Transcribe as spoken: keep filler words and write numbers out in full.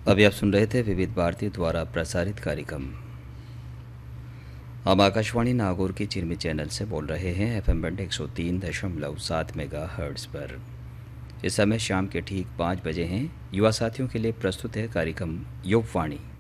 अभी आप सुन रहे थे विविध भारती द्वारा प्रसारित कार्यक्रम। हम आकाशवाणी नागौर की चिरमी चैनल से बोल रहे हैं एफएम बैंड एक सौ तीन दशमलव सात मेगा हर्ट्ज़ पर। इस समय शाम के ठीक पाँच बजे हैं। युवा साथियों के लिए प्रस्तुत है कार्यक्रम युववाणी।